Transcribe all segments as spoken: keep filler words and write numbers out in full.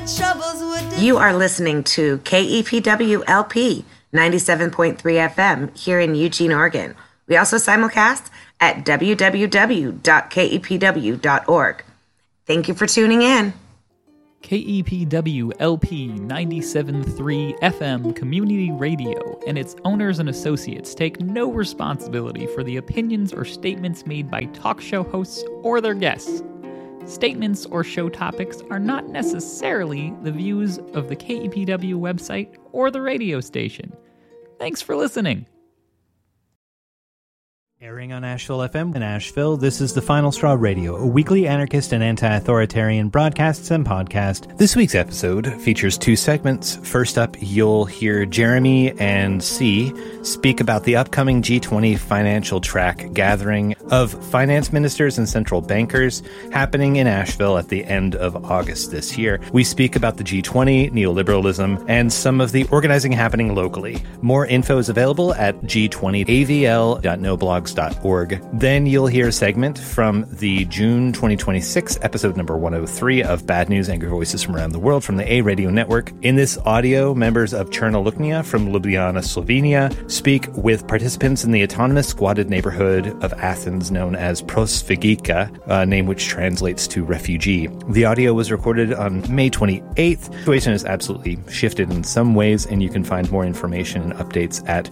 my troubles would... You are listening to K E P W L P ninety-seven point three F M here in Eugene, Oregon. We also simulcast at w w w dot k e p w dot org. Thank you for tuning in. K E P W L P ninety-seven point three F M Community Radio and its owners and associates take no responsibility for the opinions or statements made by talk show hosts or their guests. Statements or show topics are not necessarily the views of the K E P W website or the radio station. Thanks for listening. Airing on Asheville F M in Asheville, this is The Final Straw Radio, a weekly anarchist and anti-authoritarian broadcasts and podcast. This week's episode features two segments. First up, you'll hear Jeremy and C speak about the upcoming G twenty financial track gathering of finance ministers and central bankers happening in Asheville at the end of August this year. We speak about the G twenty, neoliberalism, and some of the organizing happening locally. More info is available at g twenty a v l dot no blogs dot org. Then you'll hear a segment from the June twenty twenty-six episode number one oh three of Bad News, Angry Voices from Around the World from the A Radio Network. In this audio, members of Cherna Luknja from Ljubljana, Slovenia, speak with participants in the autonomous squatted neighborhood of Athens known as Prosvigika, a name which translates to refugee. The audio was recorded on May twenty-eighth. The situation has absolutely shifted in some ways, and you can find more information and updates at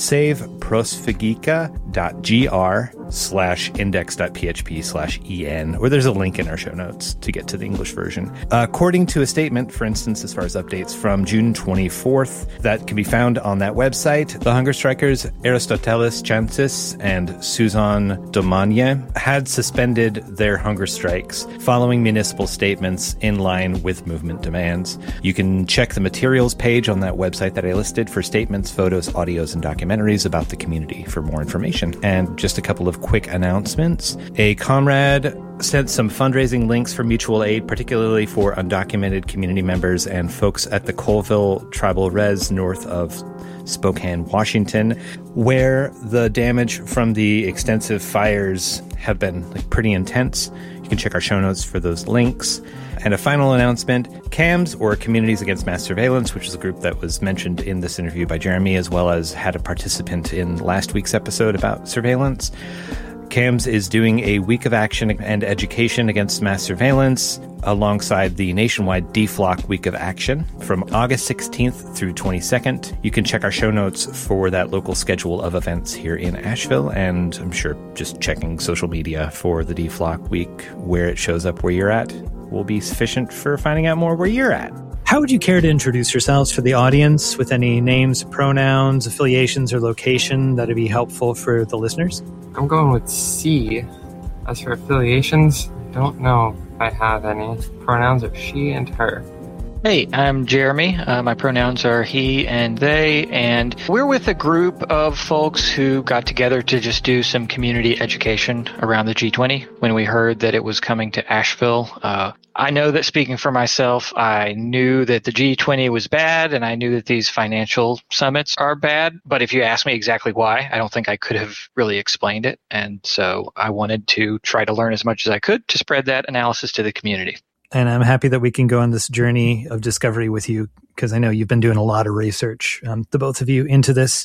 saveprosvigika dot gr slash index.php slash en, or there's a link in our show notes to get to the English version. Uh, according to a statement, for instance, as far as updates from June twenty-fourth, that can be found on that website, the hunger strikers Aristotelis Chantis and Susan Domanye had suspended their hunger strikes following municipal statements in line with movement demands. You can check the materials page on that website that I listed for statements, photos, audios, and documentaries about the community for more information. And just a couple of quick announcements. A comrade sent some fundraising links for mutual aid, particularly for undocumented community members and folks at the Colville Tribal Res north of Spokane, Washington, where the damage from the extensive fires have been like pretty intense. You can check our show notes for those links. And a final announcement, C A M S, or Communities Against Mass Surveillance, which is a group that was mentioned in this interview by Jeremy, as well as had a participant in last week's episode about surveillance. C A M S is doing a week of action and education against mass surveillance alongside the nationwide D FLOC Week of Action from August sixteenth through twenty-second. You can check our show notes for that local schedule of events here in Asheville, and I'm sure just checking social media for the D FLOC Week where it shows up where you're at will be sufficient for finding out more where you're at. How would you care to introduce yourselves for the audience with any names, pronouns, affiliations, or location that would be helpful for the listeners? I'm going with C. As for affiliations, I don't know if I have any. Pronouns are she and her. Hey, I'm Jeremy. Uh, my pronouns are he and they, and we're with a group of folks who got together to just do some community education around the G twenty when we heard that it was coming to Asheville. Uh, I know that speaking for myself, I knew that the G twenty was bad, and I knew that these financial summits are bad, but if you ask me exactly why, I don't think I could have really explained it, and so I wanted to try to learn as much as I could to spread that analysis to the community. And I'm happy that we can go on this journey of discovery with you, because I know you've been doing a lot of research, um, the both of you, into this.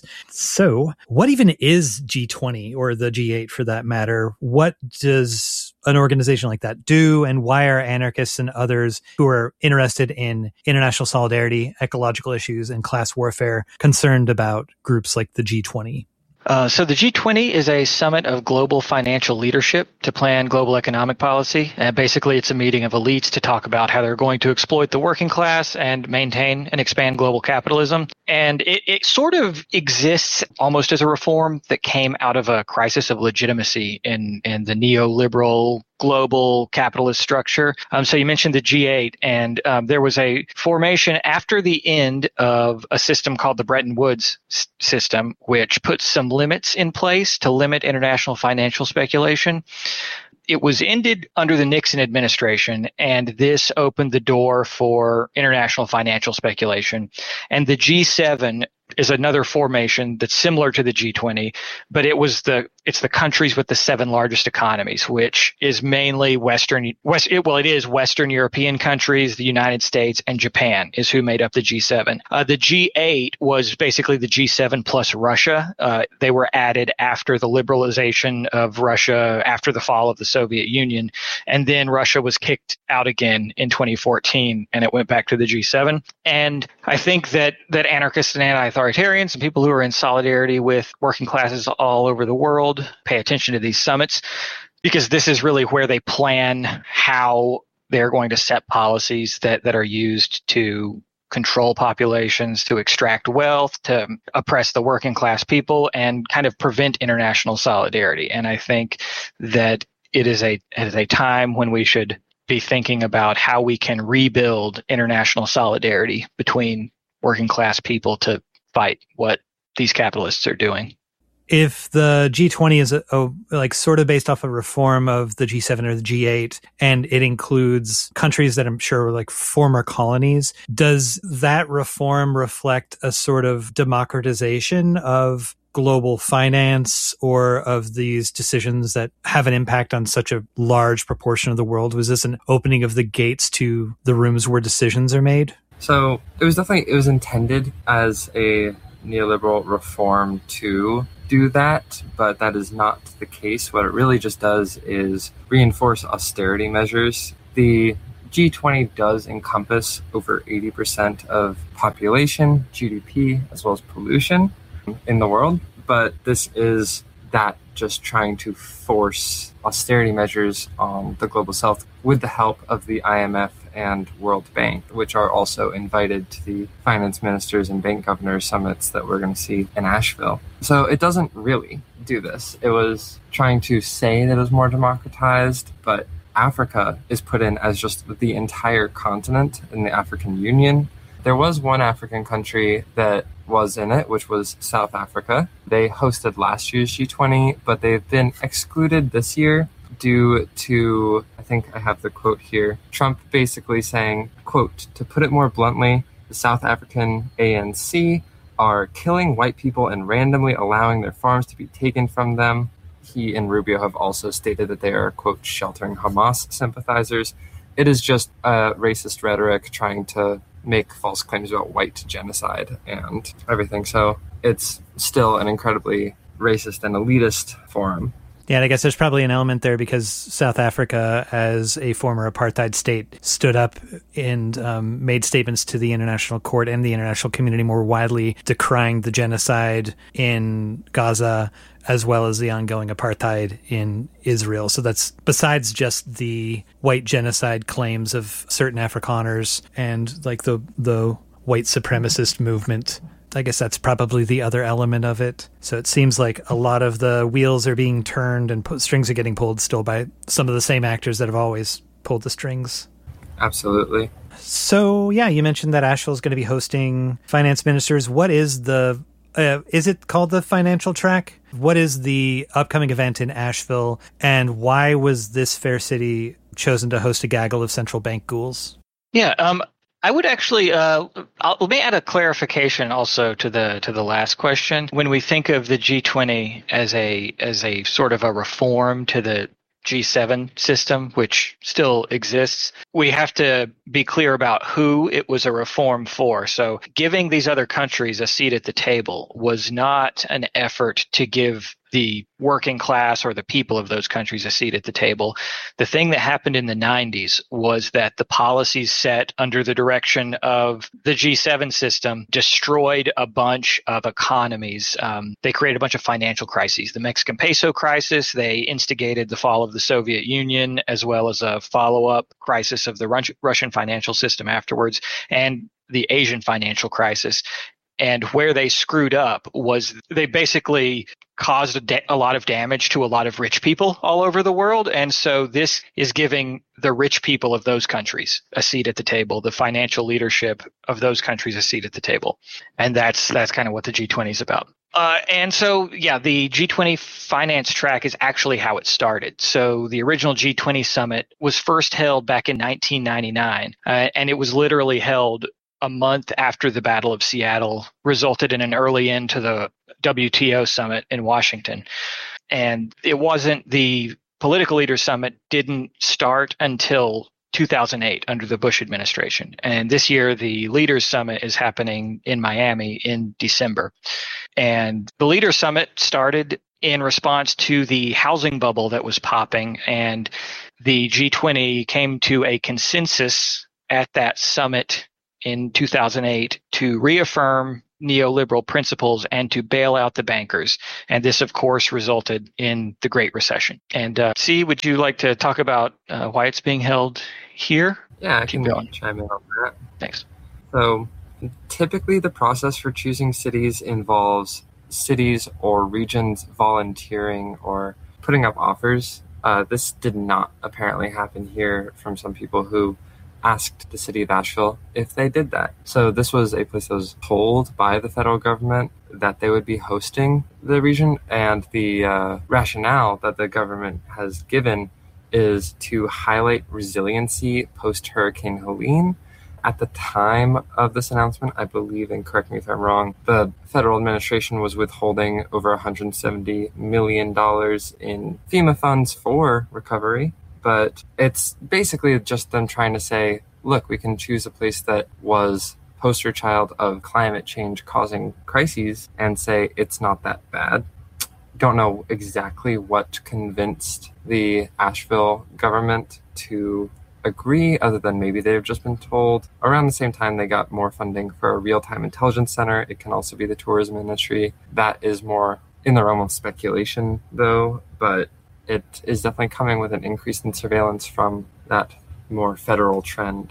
So what even is G twenty, or the G eight for that matter? What does an organization like that do, and why are anarchists and others who are interested in international solidarity, ecological issues, and class warfare concerned about groups like the G twenty? Uh, so the G twenty is a summit of global financial leadership to plan global economic policy. And basically, it's a meeting of elites to talk about how they're going to exploit the working class and maintain and expand global capitalism. And it, it sort of exists almost as a reform that came out of a crisis of legitimacy in, in the neoliberal global capitalist structure. Um, so you mentioned the G eight, and um, there was a formation after the end of a system called the Bretton Woods s- system, which puts some limits in place to limit international financial speculation. It was ended under the Nixon administration, and this opened the door for international financial speculation. And the G seven is another formation that's similar to the G twenty, but it was the it's the countries with the seven largest economies, which is mainly Western West. It, well, it is Western European countries, the United States, and Japan is who made up the G seven. Uh, the G eight was basically the G seven plus Russia. Uh, they were added after the liberalization of Russia after the fall of the Soviet Union, and then Russia was kicked out again in twenty fourteen, and it went back to the G seven. And I think that that anarchists and anti-authoritarians and people who are in solidarity with working classes all over the world pay attention to these summits, because this is really where they plan how they're going to set policies that, that are used to control populations, to extract wealth, to oppress the working class people, and kind of prevent international solidarity. And I think that it is a it is a time when we should be thinking about how we can rebuild international solidarity between working class people to fight what these capitalists are doing. If the G twenty is a, a, like sort of based off a reform of the G seven or the G eight, and it includes countries that I'm sure were like former colonies, does that reform reflect a sort of democratization of global finance or of these decisions that have an impact on such a large proportion of the world? Was this an opening of the gates to the rooms where decisions are made? So it was definitely, it was intended as a neoliberal reform to do that, but that is not the case. What it really just does is reinforce austerity measures. The G twenty does encompass over eighty percent of population, G D P, as well as pollution in the world, but this is that just trying to force austerity measures on the global south with the help of the I M F and World Bank, which are also invited to the finance ministers and bank governors summits that we're going to see in Asheville. So it doesn't really do this. It was trying to say that it was more democratized, but Africa is put in as just the entire continent in the African Union. There was one African country that was in it, which was South Africa. They hosted last year's G twenty, but they've been excluded this year due to, I think I have the quote here, Trump basically saying, quote, "To put it more bluntly, the South African A N C are killing white people and randomly allowing their farms to be taken from them." He and Rubio have also stated that they are, quote, "sheltering Hamas sympathizers." It is just uh, racist rhetoric trying to make false claims about white genocide and everything. So it's still an incredibly racist and elitist forum. Yeah, and I guess there's probably an element there because South Africa, as a former apartheid state, stood up and um, made statements to the international court and the international community more widely, decrying the genocide in Gaza as well as the ongoing apartheid in Israel. So that's besides just the white genocide claims of certain Afrikaners and like the the white supremacist movement. I guess that's probably the other element of it. So it seems like a lot of the wheels are being turned and pu- strings are getting pulled still by some of the same actors that have always pulled the strings. Absolutely. So, yeah, you mentioned that Asheville is going to be hosting finance ministers. What is the, uh, is it called the Financial Track? What is the upcoming event in Asheville, and why was this fair city chosen to host a gaggle of central bank ghouls? Yeah, um, I would actually uh, I'll, let me add a clarification also to the to the last question. When we think of the G twenty as a as a sort of a reform to the G seven system, which still exists, we have to be clear about who it was a reform for. So giving these other countries a seat at the table was not an effort to give the working class or the people of those countries a seat at the table. The thing that happened in the nineties was that the policies set under the direction of the G seven system destroyed a bunch of economies. Um, they created a bunch of financial crises. The Mexican peso crisis, they instigated the fall of the Soviet Union, as well as a follow-up crisis of the Rus- Russian financial system afterwards, and the Asian financial crisis. And where they screwed up was they basically caused a, da- a lot of damage to a lot of rich people all over the world. And so this is giving the rich people of those countries a seat at the table, the financial leadership of those countries a seat at the table. And that's that's kind of what the G twenty is about. Uh, and so, yeah, the G twenty finance track is actually how it started. So the original G twenty summit was first held back in nineteen ninety-nine, uh, and it was literally held a month after the Battle of Seattle resulted in an early end to the W T O summit in Washington. And it wasn't the political leaders summit didn't start until two thousand eight under the Bush administration. And this year, the Leaders Summit is happening in Miami in December. And the Leaders Summit started in response to the housing bubble that was popping. And the G twenty came to a consensus at that summit in two thousand eight to reaffirm neoliberal principles and to bail out the bankers. And this, of course, resulted in the Great Recession. And uh, C, would you like to talk about uh, why it's being held here? Yeah, I Keep can going. chime in on that. Thanks. So typically the process for choosing cities involves cities or regions volunteering or putting up offers. Uh, this did not apparently happen here from some people who asked the city of Asheville if they did that. So this was a place that was told by the federal government that they would be hosting the region, and the uh, rationale that the government has given is to highlight resiliency post-Hurricane Helene. At the time of this announcement, I believe, and correct me if I'm wrong, the federal administration was withholding over one hundred seventy million dollars in FEMA funds for recovery. But it's basically just them trying to say, look, we can choose a place that was poster child of climate change causing crises and say it's not that bad. Don't know exactly what convinced the Asheville government to agree, other than maybe they've just been told. Around the same time, they got more funding for a real-time intelligence center. It can also be the tourism industry. That is more in the realm of speculation, though, but it is definitely coming with an increase in surveillance from that more federal trend.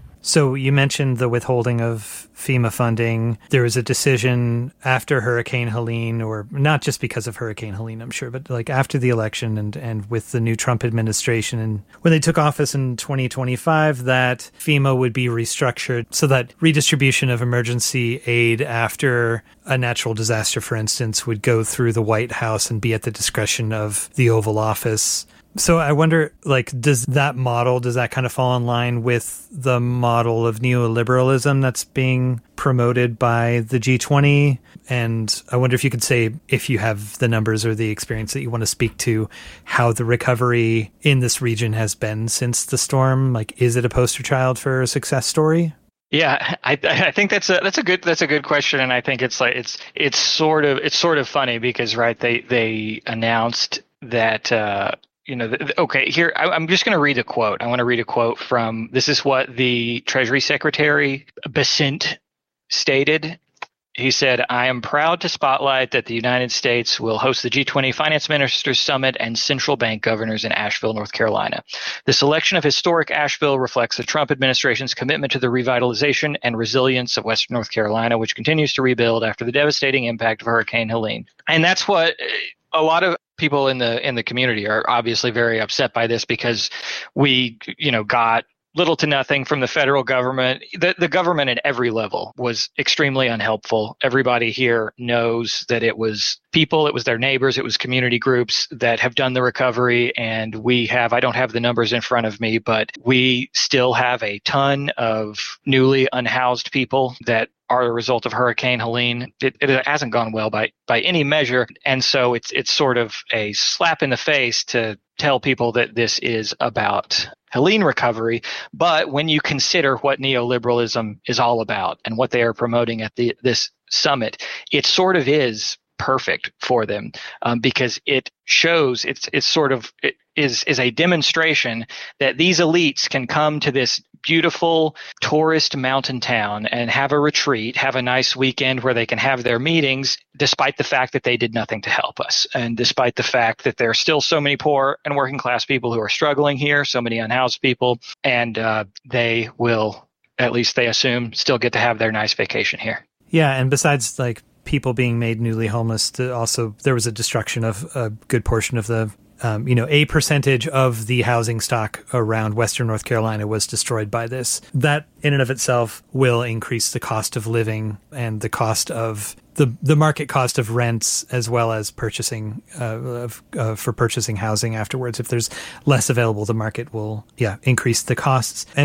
So you mentioned the withholding of FEMA funding. There was a decision after Hurricane Helene, or not just because of Hurricane Helene, I'm sure, but like after the election and, and with the new Trump administration, and when they took office in twenty twenty-five, that FEMA would be restructured so that redistribution of emergency aid after a natural disaster, for instance, would go through the White House and be at the discretion of the Oval Office. So I wonder, like, does that model, does that kind of fall in line with the model of neoliberalism that's being promoted by the G twenty? And I wonder if you could say, if you have the numbers or the experience that you want to speak to, how the recovery in this region has been since the storm. Like, is it a poster child for a success story? Yeah, I, I think that's a that's a good that's a good question, and I think it's like it's it's sort of it's sort of funny because right they they announced that. Uh, You know, okay, here, I'm just going to read a quote. I want to read a quote from, this is what the Treasury Secretary Bessent stated. He said, I am proud to spotlight that the United States will host the G twenty Finance Ministers Summit and Central Bank Governors in Asheville, North Carolina. The selection of historic Asheville reflects the Trump administration's commitment to the revitalization and resilience of Western North Carolina, which continues to rebuild after the devastating impact of Hurricane Helene. And that's what a lot of people in the in the community are obviously very upset by this, because we, you know, got little to nothing from the federal government. The, the government at every level was extremely unhelpful. Everybody here knows that it was people, it was their neighbors, it was community groups that have done the recovery. And we have, I don't have the numbers in front of me, but we still have a ton of newly unhoused people that are a result of Hurricane Helene. It, it hasn't gone well by, by any measure. And so it's it's sort of a slap in the face to tell people that this is about Helene recovery. But when you consider what neoliberalism is all about and what they are promoting at the this summit, it sort of is perfect for them, um, because it shows it's it's sort of it is is a demonstration that these elites can come to this beautiful tourist mountain town and have a retreat, have a nice weekend where they can have their meetings, despite the fact that they did nothing to help us, and despite the fact that there are still so many poor and working class people who are struggling here, so many unhoused people, and uh, they will, at least they assume, still get to have their nice vacation here. Yeah, and besides, like, people being made newly homeless, to also there was a destruction of a good portion of the, um, you know, a percentage of the housing stock around Western North Carolina was destroyed by this. That in and of itself will increase the cost of living and the cost of the the market cost of rents, as well as purchasing uh, of, uh, for purchasing housing afterwards. If there's less available, the market will, yeah, increase the costs. And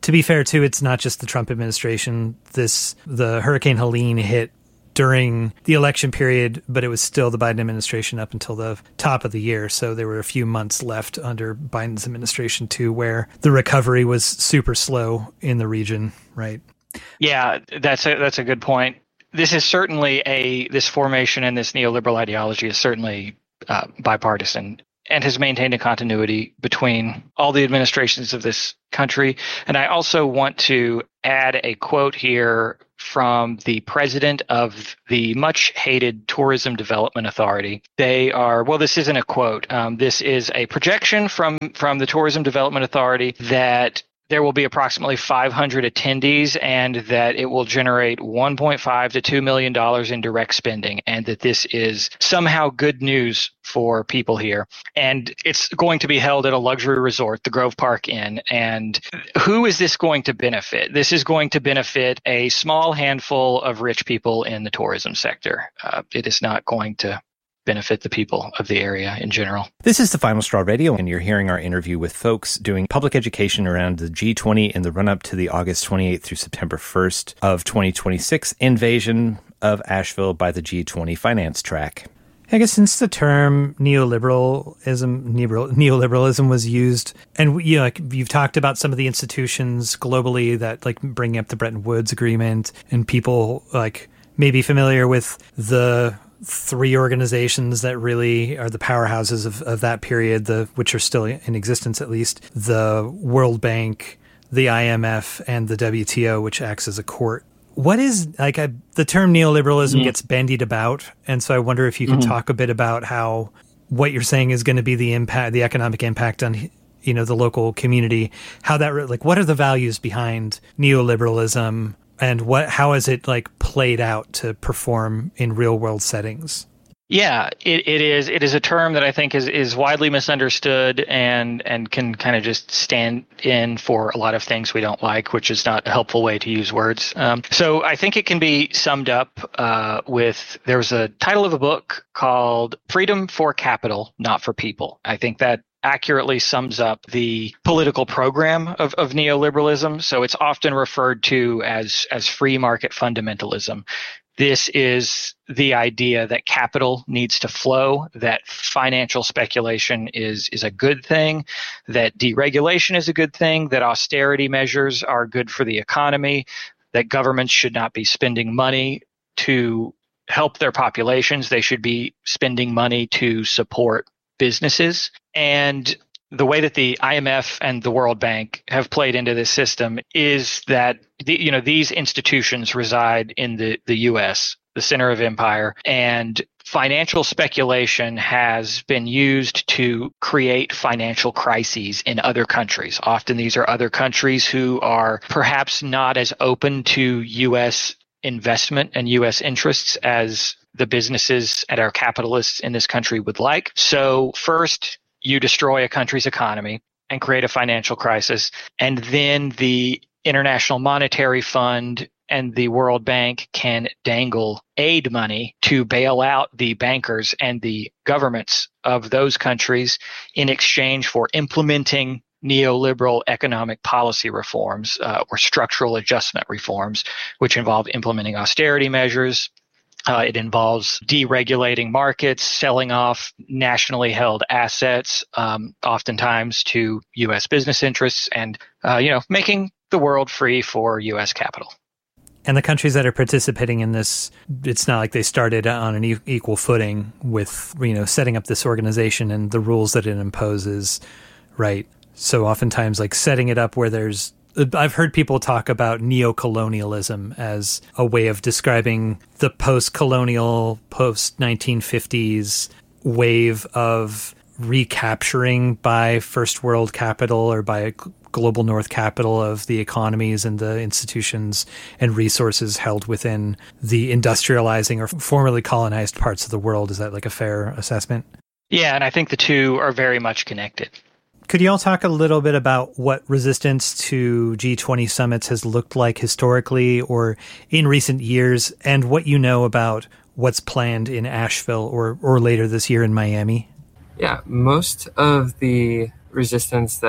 to be fair, too, it's not just the Trump administration. This the Hurricane Helene hit during the election period, but it was still the Biden administration up until the top of the year. So there were a few months left under Biden's administration, too, where the recovery was super slow in the region, right? Yeah, that's a, that's a good point. This is certainly a, this formation and this neoliberal ideology is certainly uh, bipartisan and has maintained a continuity between all the administrations of this country. And I also want to add a quote here from the president of the much hated Tourism Development Authority. They are, well, this isn't a quote. Um, this is a projection from, from the Tourism Development Authority that there will be approximately five hundred attendees and that it will generate one point five to two million dollars in direct spending, and that this is somehow good news for people here. And it's going to be held at a luxury resort, the Grove Park Inn. And who is this going to benefit? This is going to benefit a small handful of rich people in the tourism sector. Uh, it is not going to benefit the people of the area in general. This is the Final Straw Radio, and you're hearing our interview with folks doing public education around the G twenty in the run-up to the August twenty-eighth through September first of twenty twenty-six invasion of Asheville by the G twenty finance track. I guess since the term neoliberalism neoliberalism was used, and you know, like you've talked about some of the institutions globally that like bringing up the Bretton Woods Agreement, and people like maybe familiar with the three organizations that really are the powerhouses of, of that period, the which are still in existence at least, the World Bank, the I M F, and the W T O, which acts as a court. What is, like, a, the term neoliberalism mm-hmm. gets bandied about, and so I wonder if you could mm-hmm. talk a bit about how what you're saying is going to be the impact, the economic impact on, you know, the local community, how that, like, what are the values behind neoliberalism? And what? How has it like played out to perform in real world settings? Yeah, it, it is. It is a term that I think is, is widely misunderstood and and can kind of just stand in for a lot of things we don't like, which is not a helpful way to use words. Um, so I think it can be summed up uh, with, there was a title of a book called Freedom for Capital, Not for People. I think that accurately sums up the political program of, of neoliberalism. So it's often referred to as, as free market fundamentalism. This is the idea that capital needs to flow, that financial speculation is, is a good thing, that deregulation is a good thing, that austerity measures are good for the economy, that governments should not be spending money to help their populations. They should be spending money to support businesses. And the way that the I M F and the World Bank have played into this system is that the, you know, these institutions reside in the, the U S, the center of empire, and financial speculation has been used to create financial crises in other countries. Often these are other countries who are perhaps not as open to U S investment and U S interests as the businesses and our capitalists in this country would like. So first, you destroy a country's economy and create a financial crisis, and then the International Monetary Fund and the World Bank can dangle aid money to bail out the bankers and the governments of those countries in exchange for implementing neoliberal economic policy reforms uh, or structural adjustment reforms, which involve implementing austerity measures. Uh, it involves deregulating markets, selling off nationally held assets, um, oftentimes to U S business interests, and uh, you know, making the world free for U S capital. And the countries that are participating in this, it's not like they started on an e- equal footing with, you know, setting up this organization and the rules that it imposes, right? So oftentimes, like setting it up where there's, I've heard people talk about neocolonialism as a way of describing the post-colonial, post-nineteen fifties wave of recapturing by first world capital or by global north capital of the economies and the institutions and resources held within the industrializing or formerly colonized parts of the world. Is that like a fair assessment? Yeah, and I think the two are very much connected. Could you all talk a little bit about what resistance to G twenty summits has looked like historically or in recent years, and what you know about what's planned in Asheville or, or later this year in Miami? Yeah, most of the resistance that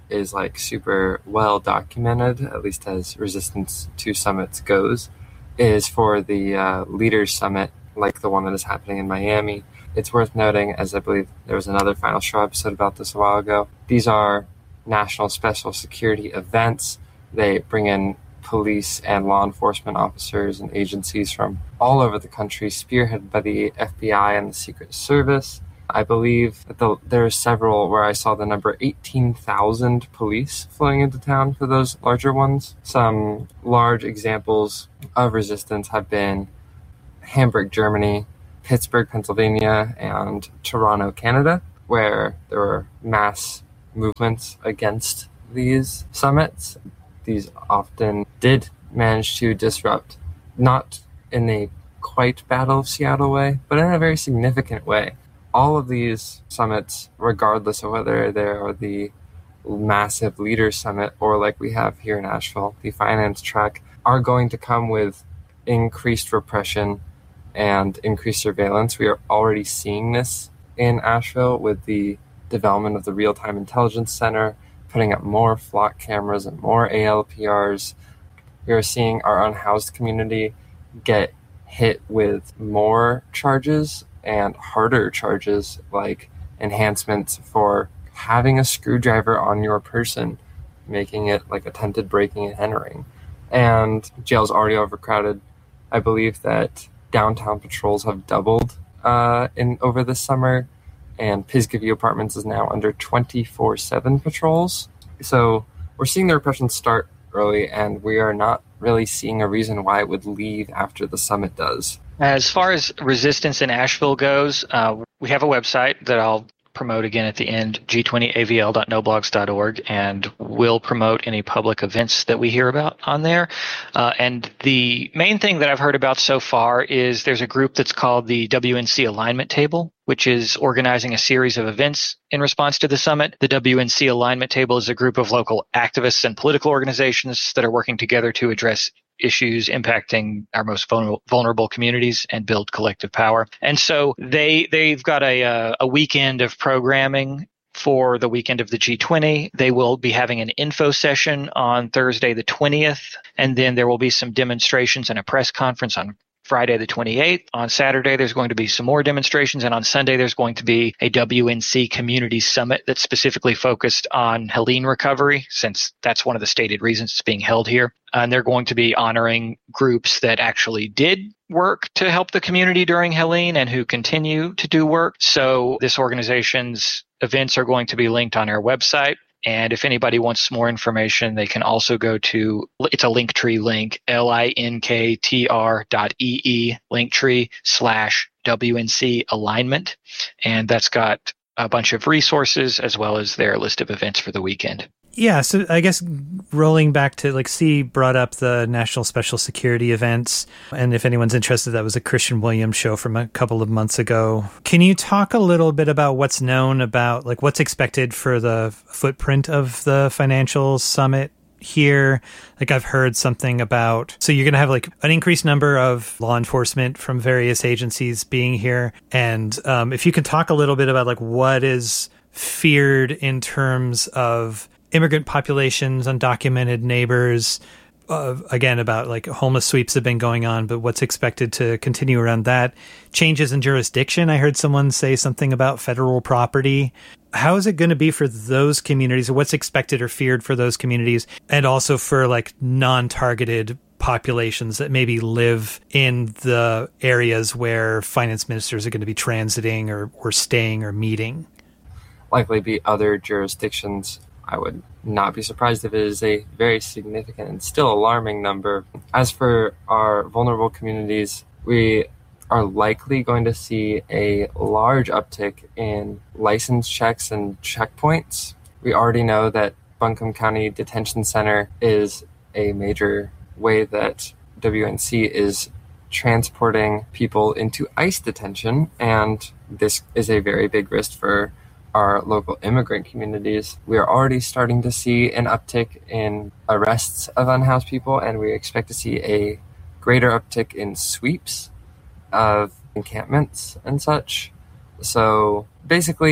is like super well documented, at least as Resistance to Summits goes, is for the uh, Leaders Summit, like the one that is happening in Miami. It's worth noting, as I believe there was another Final Show episode about this a while ago, these are national special security events. They bring in police and law enforcement officers and agencies from all over the country, spearheaded by the F B I and the Secret Service. I believe that the, there are several where I saw the number eighteen thousand police flowing into town for those larger ones. Some large examples of resistance have been Hamburg, Germany, Pittsburgh, Pennsylvania, and Toronto, Canada, where there were mass movements against these summits. These often did manage to disrupt, not in a quite Battle of Seattle way, but in a very significant way. All of these summits, regardless of whether they are the massive Leaders Summit or like we have here in Asheville, the finance track, are going to come with increased repression and increased surveillance. We are already seeing this in Asheville with the development of the Real-Time Intelligence Center, putting up more flock cameras and more A L P Rs. We are seeing our unhoused community get hit with more charges and harder charges, like enhancements for having a screwdriver on your person, making it like attempted breaking and entering. And jail's already overcrowded. I believe that downtown patrols have doubled uh, in over the summer, and Pisgah View Apartments is now under twenty-four seven patrols. So we're seeing the repression start early, and we are not really seeing a reason why it would leave after the summit does. As far as resistance in Asheville goes, uh, we have a website that I'll promote again at the end, g twenty a v l dot no blogs dot org, and we'll promote any public events that we hear about on there. Uh, and the main thing that I've heard about so far is there's a group that's called the W N C Alignment Table, which is organizing a series of events in response to the summit. The W N C Alignment Table is a group of local activists and political organizations that are working together to address issues impacting our most vulnerable, vulnerable communities and build collective power. And so they, they've got a, uh, a weekend of programming for the weekend of the G twenty. They will be having an info session on Thursday the twentieth, and then there will be some demonstrations and a press conference on Friday the twenty-eighth. On Saturday, there's going to be some more demonstrations, and on Sunday, there's going to be a W N C Community Summit that's specifically focused on Helene recovery, since that's one of the stated reasons it's being held here. And they're going to be honoring groups that actually did work to help the community during Helene and who continue to do work. So this organization's events are going to be linked on our website. And if anybody wants more information, they can also go to, it's a Linktree link, L-I-N-K-T-R dot E-E, Linktree slash W N C alignment. And that's got a bunch of resources as well as their list of events for the weekend. Yeah, so I guess rolling back to, like, C brought up the National Special Security events, and if anyone's interested, that was a Christian Williams show from a couple of months ago. Can you talk a little bit about what's known about, like, what's expected for the footprint of the financial summit here? Like, I've heard something about, so you're going to have, like, an increased number of law enforcement from various agencies being here, and um, if you can talk a little bit about, like, what is feared in terms of immigrant populations, undocumented neighbors, uh, again, about like homeless sweeps have been going on, but what's expected to continue around that. Changes in jurisdiction. I heard someone say something about federal property. How is it going to be for those communities? Or what's expected or feared for those communities? And also for like non-targeted populations that maybe live in the areas where finance ministers are going to be transiting or, or staying or meeting? Likely be other jurisdictions. I would not be surprised if it is a very significant and still alarming number. As for our vulnerable communities, we are likely going to see a large uptick in license checks and checkpoints. We already know that Buncombe County Detention Center is a major way that W N C is transporting people into ICE detention, and this is a very big risk for our local immigrant communities. We are already starting to see an uptick in arrests of unhoused people, and we expect to see a greater uptick in sweeps of encampments and such. So basically,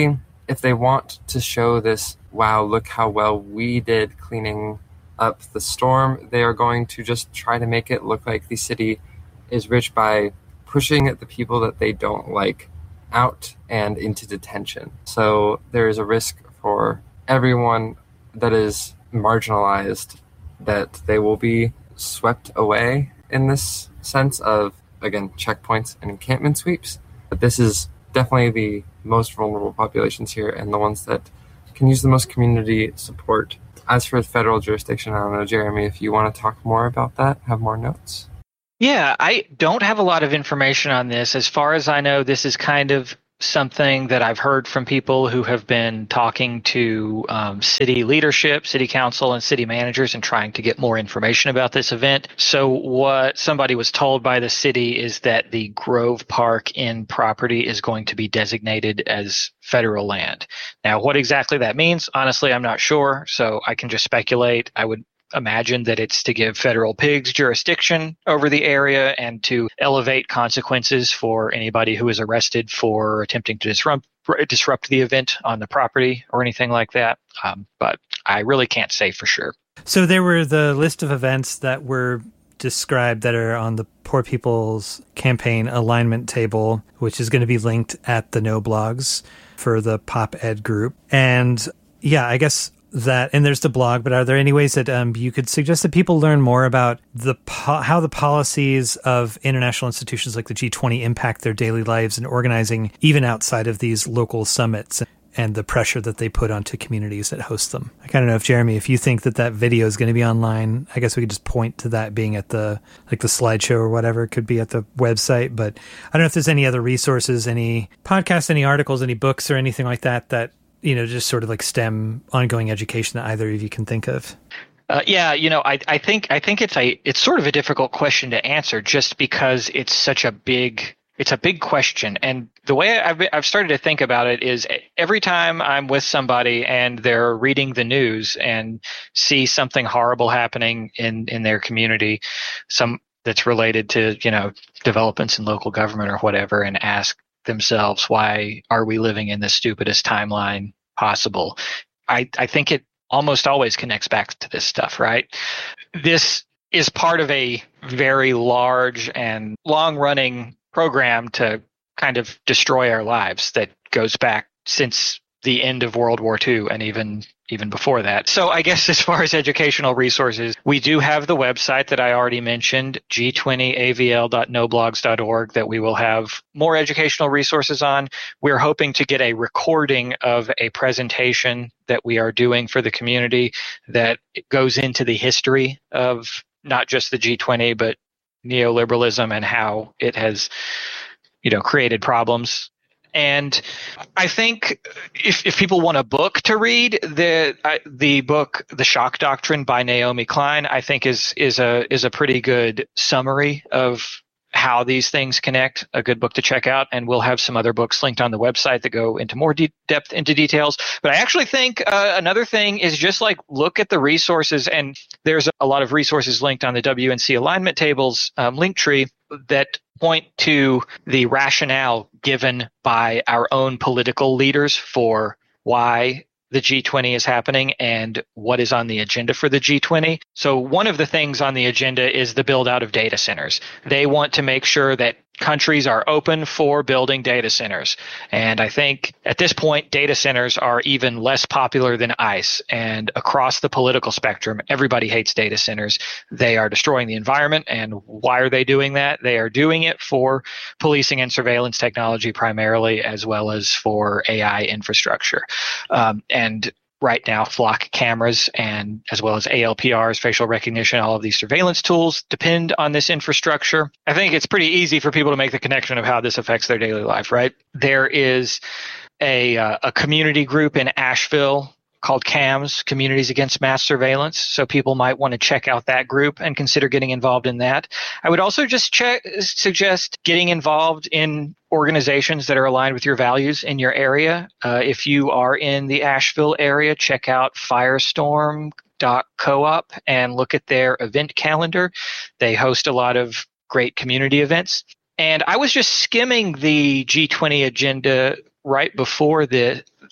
if they want to show this, wow, look how well we did cleaning up the storm, they are going to just try to make it look like the city is rich by pushing the people that they don't like out and into detention. So there is a risk for everyone that is marginalized that they will be swept away in this sense of, again, checkpoints and encampment sweeps. But this is definitely the most vulnerable populations here and the ones that can use the most community support. As for federal jurisdiction, I don't know, Jeremy, if you want to talk more about that, have more notes. Yeah, I don't have a lot of information on this. As far as I know, this is kind of something that I've heard from people who have been talking to um, city leadership, city council, and city managers and trying to get more information about this event. So what somebody was told by the city is that the Grove Park Inn property is going to be designated as federal land. Now, what exactly that means, honestly, I'm not sure. So I can just speculate. I would imagine that it's to give federal pigs jurisdiction over the area and to elevate consequences for anybody who is arrested for attempting to disrupt disrupt the event on the property or anything like that. Um, but I really can't say for sure. So there were the list of events that were described that are on the Poor People's Campaign alignment table, which is going to be linked at the No Blogs for the Pop Ed group. And yeah, I guess that, and there's the blog, but are there any ways that um, you could suggest that people learn more about the po- how the policies of international institutions like the G twenty impact their daily lives and organizing even outside of these local summits and the pressure that they put onto communities that host them? I kind of know if, Jeremy, if you think that that video is going to be online, I guess we could just point to that being at the, like the slideshow or whatever. It could be at the website, but I don't know if there's any other resources, any podcasts, any articles, any books or anything like that, that, you know, just sort of like STEM ongoing education that either of you can think of. Uh, yeah, you know, I, I think I think it's a it's sort of a difficult question to answer just because it's such a big it's a big question. And the way I've I've started to think about it is every time I'm with somebody and they're reading the news and see something horrible happening in, in their community, some that's related to, you know, developments in local government or whatever, and ask themselves, why are we living in the stupidest timeline possible? I, I think it almost always connects back to this stuff, right? This is part of a very large and long-running program to kind of destroy our lives that goes back since the end of World War Two and even even before that. So I guess as far as educational resources, we do have the website that I already mentioned, g twenty a v l dot no blogs dot org, that we will have more educational resources on. We're hoping to get a recording of a presentation that we are doing for the community that goes into the history of not just the G twenty, but neoliberalism and how it has, you know, created problems. And I think if, if people want a book to read, the uh, the book "The Shock Doctrine" by Naomi Klein, I think is is a is a pretty good summary of how these things connect. A good book to check out, and we'll have some other books linked on the website that go into more de- depth into details. But I actually think uh, another thing is just like look at the resources, and there's a lot of resources linked on the W N C alignment tables um, link tree that point to the rationale given by our own political leaders for why the G twenty is happening and what is on the agenda for the G twenty. So one of the things on the agenda is the build out of data centers. They want to make sure that countries are open for building data centers. And I think at this point, data centers are even less popular than ICE. And across the political spectrum, everybody hates data centers. They are destroying the environment. And why are they doing that? They are doing it for policing and surveillance technology primarily, as well as for A I infrastructure. Um, and right now, flock cameras and as well as A L P Rs, facial recognition, all of these surveillance tools depend on this infrastructure. I think it's pretty easy for people to make the connection of how this affects their daily life, right? There is a, uh, a community group in Asheville called CAMS, Communities Against Mass Surveillance. So people might want to check out that group and consider getting involved in that. I would also just check, suggest getting involved in organizations that are aligned with your values in your area. Uh, if you are in the Asheville area, check out firestorm dot coop and look at their event calendar. They host a lot of great community events. And I was just skimming the G twenty agenda right before the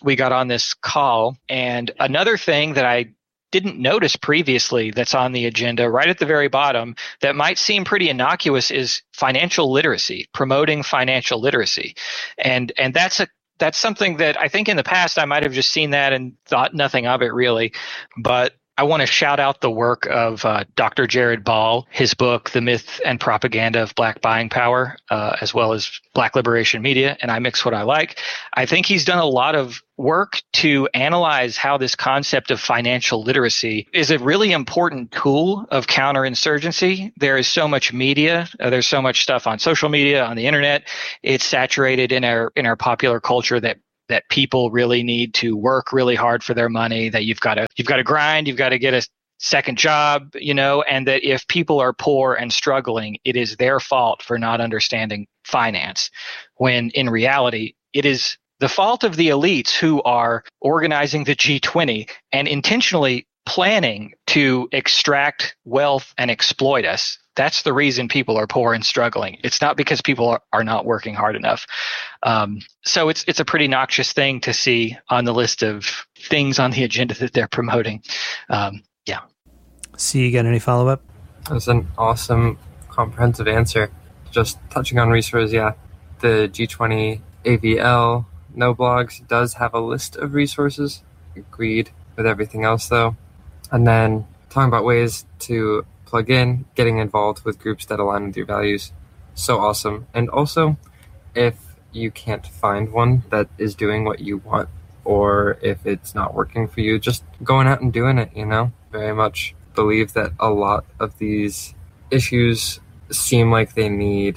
we got on this call. And another thing that I didn't notice previously that's on the agenda right at the very bottom that might seem pretty innocuous is financial literacy, promoting financial literacy. And and that's a that's something that I think in the past I might have just seen that and thought nothing of it really. But I want to shout out the work of uh, Doctor Jared Ball, his book, The Myth and Propaganda of Black Buying Power, uh, as well as Black Liberation Media, and I Mix What I Like. I think he's done a lot of work to analyze how this concept of financial literacy is a really important tool of counterinsurgency. There is so much media. Uh, there's so much stuff on social media, on the internet. It's saturated in our in our popular culture that that people really need to work really hard for their money, that you've got to you've got to grind, you've got to get a second job, you know, and that if people are poor and struggling, it is their fault for not understanding finance, when in reality, it is the fault of the elites who are organizing the G twenty and intentionally planning to extract wealth and exploit us. That's the reason people are poor and struggling. It's not because people are, are not working hard enough. Um, so it's it's a pretty noxious thing to see on the list of things on the agenda that they're promoting. Um, yeah. See, you got any follow-up? That's an awesome, comprehensive answer. Just touching on resources, yeah. The G twenty A V L, No Blogs, does have a list of resources. Agreed with everything else, though. And then talking about ways to plug in, getting involved with groups that align with your values. So awesome. And also, if you can't find one that is doing what you want, or if it's not working for you, just going out and doing it, you know? Very much believe that a lot of these issues seem like they need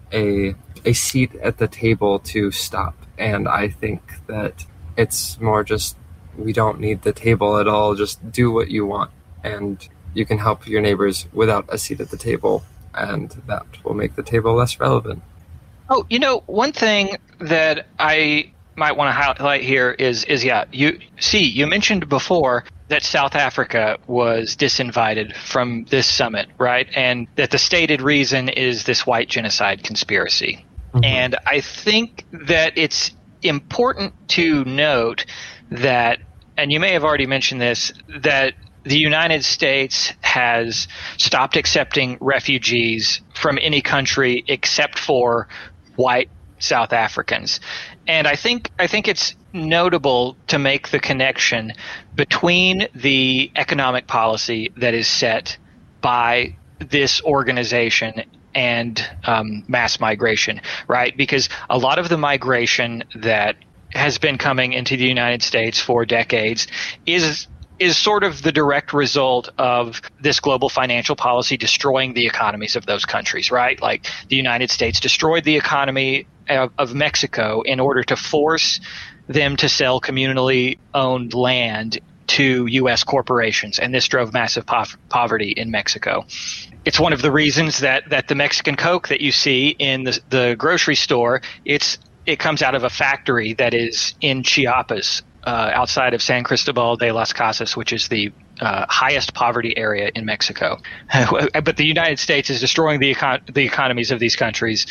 a a seat at the table to stop. And I think that it's more just, we don't need the table at all. Just do what you want. And you can help your neighbors without a seat at the table, and that will make the table less relevant. Oh, you know, one thing that I might want to highlight here is, is yeah, you see, you mentioned before that South Africa was disinvited from this summit, right? And that the stated reason is this white genocide conspiracy. Mm-hmm. And I think that it's important to note that, and you may have already mentioned this, that the United States has stopped accepting refugees from any country except for white South Africans. And I think I think it's notable to make the connection between the economic policy that is set by this organization and um, mass migration, right? Because a lot of the migration that has been coming into the United States for decades is is sort of the direct result of this global financial policy destroying the economies of those countries, right? Like the United States destroyed the economy of, of Mexico in order to force them to sell communally owned land to U S corporations, and this drove massive po- poverty in Mexico. It's one of the reasons that, that the Mexican Coke that you see in the, the grocery store, it's it comes out of a factory that is in Chiapas, Uh, outside of San Cristobal de las Casas, which is the uh, highest poverty area in Mexico. But the United States is destroying the, econ- the economies of these countries,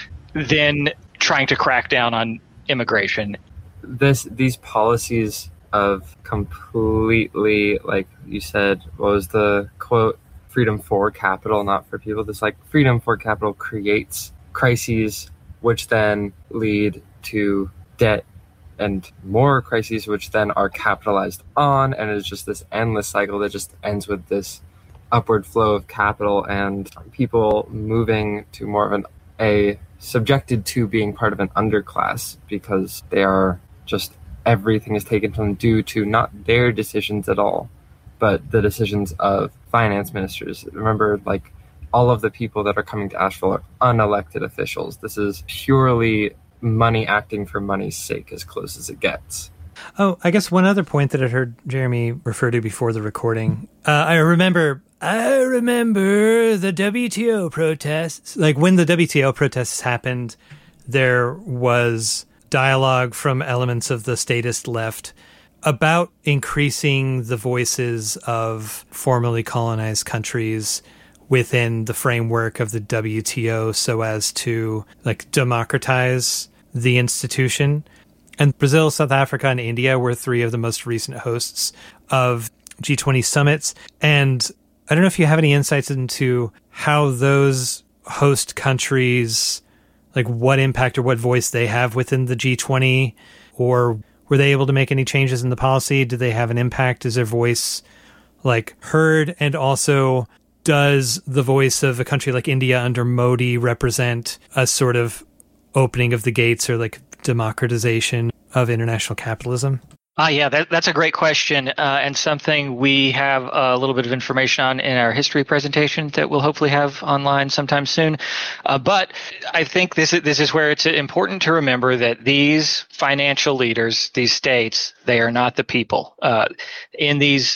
then trying to crack down on immigration. This These policies of completely, like you said, what was the quote? Freedom for capital, not for people. This like freedom for capital creates crises, which then lead to debt and more crises, which then are capitalized on, and it's just this endless cycle that just ends with this upward flow of capital and people moving to more of an a subjected to being part of an underclass because they are just everything is taken from them due to not their decisions at all, but the decisions of finance ministers. Remember, like all of the people that are coming to Asheville are unelected officials. This is purely money acting for money's sake, as close as it gets. Oh, I guess one other point that I heard Jeremy refer to before the recording. Uh, I remember, I remember the W T O protests. Like when the W T O protests happened, there was dialogue from elements of the statist left about increasing the voices of formerly colonized countries within the framework of the W T O so as to like democratize the institution. And Brazil, South Africa, and India were three of the most recent hosts of G twenty summits. And I don't know if you have any insights into how those host countries, like what impact or what voice they have within the G twenty, or were they able to make any changes in the policy? Did they have an impact? Is their voice like heard? And also, does the voice of a country like India under Modi represent a sort of opening of the gates or like democratization of international capitalism? Ah, yeah, that, that's a great question, uh, and something we have a little bit of information on in our history presentation that we'll hopefully have online sometime soon. Uh, but I think this is, this is where it's important to remember that these financial leaders, these states, they are not the people. Uh, in these